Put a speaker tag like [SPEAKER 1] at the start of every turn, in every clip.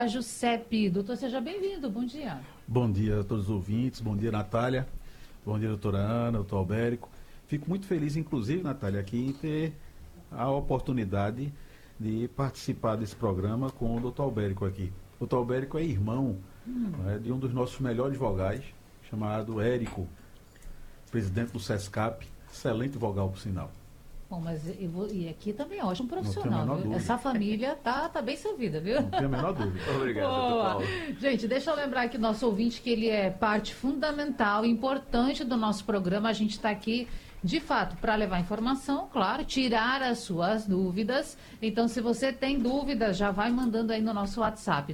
[SPEAKER 1] Juscepe. Doutor, seja bem-vindo. Bom dia.
[SPEAKER 2] Bom dia a todos os ouvintes. Bom dia, Natália. Bom dia, doutora Ana, doutor Albérico. Fico muito feliz, inclusive, Natália, aqui em ter a oportunidade de participar desse programa com o doutor Albérico aqui. O doutor Albérico é irmão de um dos nossos melhores vogais, chamado Érico, presidente do SESCAP. Excelente vogal, por sinal.
[SPEAKER 1] Bom, mas e aqui também é ótimo profissional,
[SPEAKER 2] Não tenho a menor
[SPEAKER 1] viu?
[SPEAKER 2] dúvida.
[SPEAKER 1] Essa família tá bem servida, viu?
[SPEAKER 2] Não tenho a menor dúvida.
[SPEAKER 3] Obrigado, doutor Paulo.
[SPEAKER 1] Gente, deixa eu lembrar aqui nosso ouvinte que ele é parte fundamental, importante do nosso programa. A gente está aqui, de fato, para levar informação, claro, tirar as suas dúvidas. Então, se você tem dúvidas, já vai mandando aí no nosso WhatsApp,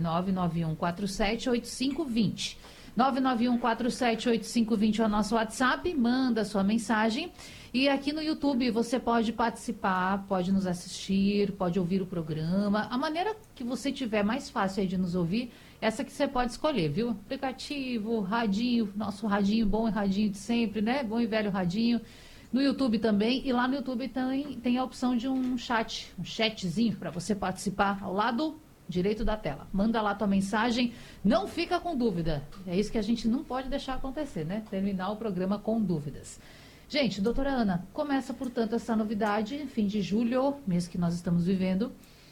[SPEAKER 1] 991478520. 991478520 é o nosso WhatsApp, manda sua mensagem. E aqui no YouTube você pode participar, pode nos assistir, pode ouvir o programa. A maneira que você tiver mais fácil aí de nos ouvir, essa que você pode escolher, viu? Aplicativo, radinho, nosso radinho bom e radinho de sempre, né? Bom e velho radinho. No YouTube também, e lá no YouTube tem a opção de um chatzinho para você participar ao lado direito da tela. Manda lá tua mensagem, não fica com dúvida. É isso que a gente não pode deixar acontecer, né? Terminar o programa com dúvidas. Gente, doutora Ana, começa, portanto, essa novidade, fim de julho, mês que nós estamos vivendo,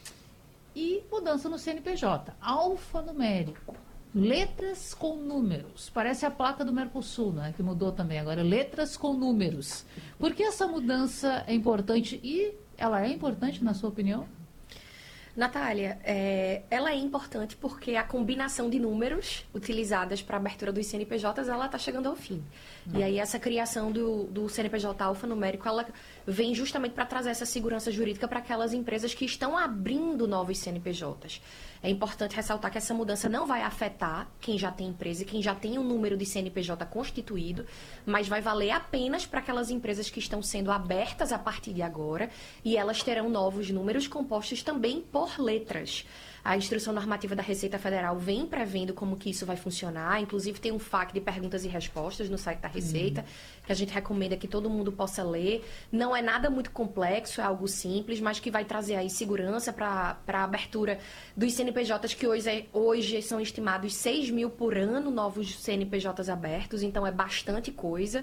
[SPEAKER 1] e mudança no CNPJ, alfanumérico, letras com números, parece a placa do Mercosul, né, que mudou também agora, letras com números. Por que essa mudança é importante e ela é importante, na sua opinião?
[SPEAKER 4] Natália, ela é importante porque a combinação de números utilizadas para a abertura dos CNPJs, ela está chegando ao fim. E aí essa criação do CNPJ alfanumérico, ela vem justamente para trazer essa segurança jurídica para aquelas empresas que estão abrindo novos CNPJs. É importante ressaltar que essa mudança não vai afetar quem já tem empresa e quem já tem um número de CNPJ constituído, mas vai valer apenas para aquelas empresas que estão sendo abertas a partir de agora, e elas terão novos números compostos também por letras. A Instrução Normativa da Receita Federal vem prevendo como que isso vai funcionar. Inclusive, tem um FAQ de perguntas e respostas no site da Receita, que a gente recomenda que todo mundo possa ler. Não é nada muito complexo, é algo simples, mas que vai trazer aí segurança para a abertura dos CNPJs, que hoje são estimados 6 mil por ano, novos CNPJs abertos, então é bastante coisa.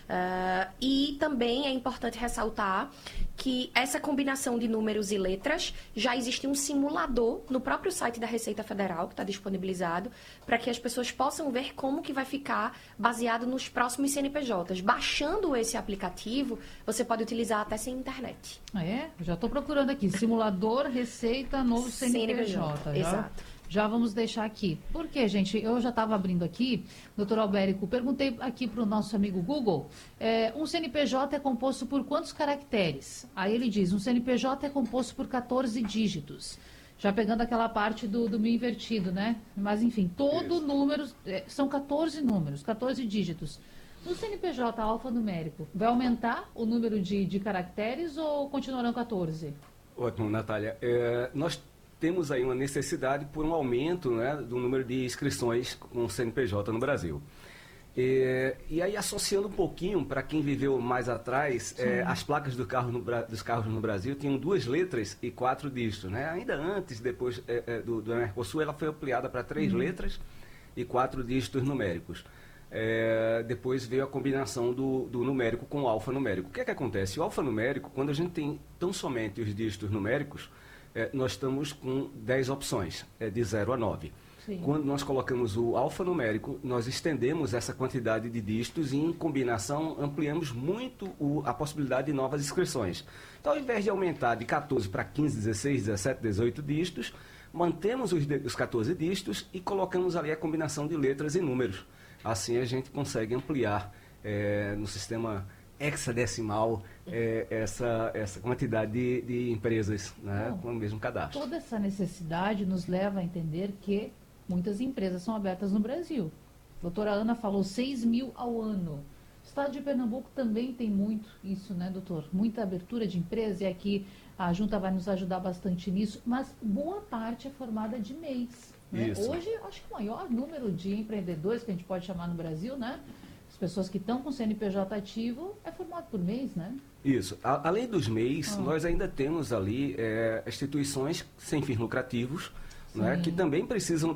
[SPEAKER 4] E também é importante ressaltar que essa combinação de números e letras, já existe um simulador no próprio site da Receita Federal, que está disponibilizado, para que as pessoas possam ver como que vai ficar baseado nos próximos CNPJs. Baixando esse aplicativo, você pode utilizar até sem internet.
[SPEAKER 1] Já estou procurando aqui, simulador Receita Novo CNPJ.
[SPEAKER 4] Exato.
[SPEAKER 1] Já vamos deixar aqui. Por quê, gente? Eu já estava abrindo aqui, doutor Albérico, perguntei aqui para o nosso amigo Google, um CNPJ é composto por quantos caracteres? Aí ele diz, um CNPJ é composto por 14 dígitos. Já pegando aquela parte do mil invertido, né? Mas, enfim, todo número, são 14 números, 14 dígitos. No CNPJ alfanumérico, vai aumentar o número de caracteres ou continuarão 14?
[SPEAKER 3] Ótimo, Natália. Nós temos aí uma necessidade por um aumento, né, do número de inscrições com o CNPJ no Brasil. E aí, associando um pouquinho, para quem viveu mais atrás, as placas dos carros no Brasil tinham 2 letras e 4 dígitos. Né? Ainda antes, depois do Mercosul, ela foi ampliada para 3 letras e 4 dígitos numéricos. Depois veio a combinação do numérico com o alfanumérico. O que é que acontece? O alfanumérico, quando a gente tem tão somente os dígitos numéricos, nós estamos com 10 opções, de 0 a 9.
[SPEAKER 1] Sim.
[SPEAKER 3] Quando nós colocamos o alfanumérico, nós estendemos essa quantidade de dígitos e, em combinação, ampliamos muito a possibilidade de novas inscrições. Então, ao invés de aumentar de 14 para 15, 16, 17, 18 dígitos, mantemos os 14 dígitos e colocamos ali a combinação de letras e números. Assim, a gente consegue ampliar no sistema hexadecimal essa quantidade de empresas, né, com o mesmo cadastro.
[SPEAKER 1] Toda essa necessidade nos leva a entender que muitas empresas são abertas no Brasil. A doutora Ana falou 6 mil ao ano. O estado de Pernambuco também tem muito isso, né, doutor? Muita abertura de empresas, e aqui a Junta vai nos ajudar bastante nisso, mas boa parte é formada de MEIs. Né? Hoje, acho que o maior número de empreendedores que a gente pode chamar no Brasil, né? As pessoas que estão com CNPJ ativo é formado por MEIs, né?
[SPEAKER 3] Isso. Além dos MEIs, nós ainda temos ali instituições sem fins lucrativos, né, que também precisam